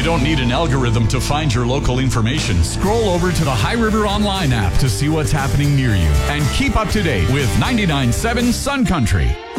don't need an algorithm to find your local information. Scroll over to the High River Online app to see what's happening near you. And keep up to date with 99.7 Sun Country.